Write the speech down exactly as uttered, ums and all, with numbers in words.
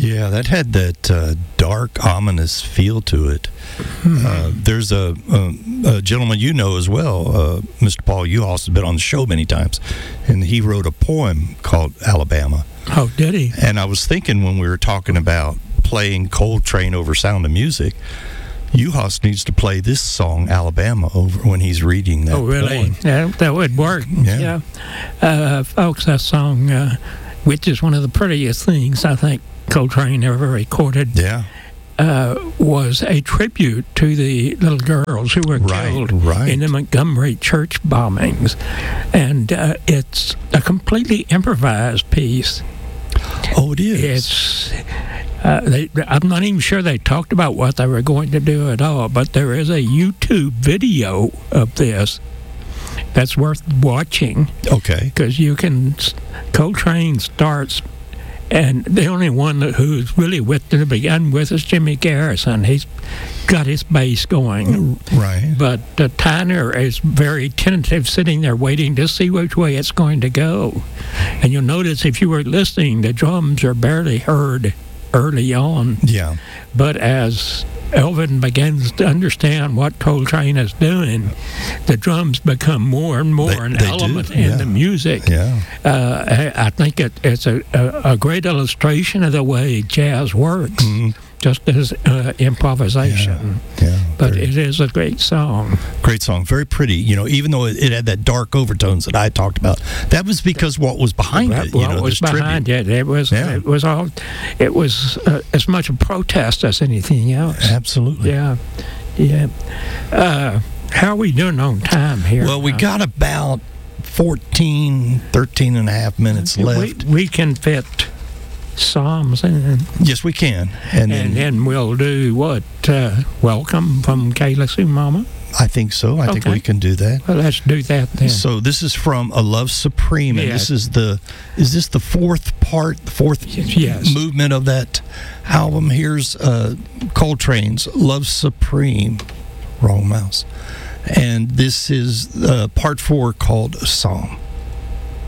Yeah, that had that uh, dark, ominous feel to it. Mm-hmm. Uh, there's a, a, a gentleman you know as well, uh, Mister Paul Uhas, has been on the show many times, and he wrote a poem called Alabama. Oh, did he? And I was thinking when we were talking about playing Coltrane over Sound of Music, Uhas needs to play this song, Alabama, over when he's reading that Oh, really? poem. Yeah, that would work. Yeah. yeah. Uh, folks, that song, uh, which is one of the prettiest things I think Coltrane ever recorded, Yeah. uh, was a tribute to the little girls who were Right, killed right. in the Montgomery church bombings. And uh, it's a completely improvised piece. Oh, it is. It's... Uh, they, I'm not even sure they talked about what they were going to do at all, but there is a YouTube video of this that's worth watching. Okay. Because you can, Coltrane starts, and the only one that, who's really with to begin with is Jimmy Garrison. He's got his bass going. Right. But uh, Tyner is very tentative, sitting there waiting to see which way it's going to go. And you'll notice if you were listening, the drums are barely heard early on. Yeah. But as Elvin begins to understand what Coltrane is doing, the drums become more and more They- an they element do, in yeah. the music. Yeah. Uh, I, I think it, it's a, a, a great illustration of the way jazz works, Mhm. just as uh, improvisation. Yeah. But Very- it is a great song. Great song, very pretty. You know, even though it, it had that dark overtones that I talked about, that was because what was behind What it. You know, was this behind tribute. it? It was. Yeah. It was all. It was uh, as much a protest as anything else. Absolutely. Yeah, yeah. Uh, how are we doing on time here? Well, we Uh, got about fourteen, thirteen and a half minutes we, left. we can fit Psalms in, Yes, we can. And, and then then we'll do what? Uh, welcome from Kayla Sue Mama. I think so. I think Okay. we can do that. Well, let's do that then. So this is from A Love Supreme, and Yes. this is the is this the fourth part, the fourth Yes. movement of that album? Here's uh, Coltrane's Love Supreme, wrong mouse, and this is uh, part four called Psalm.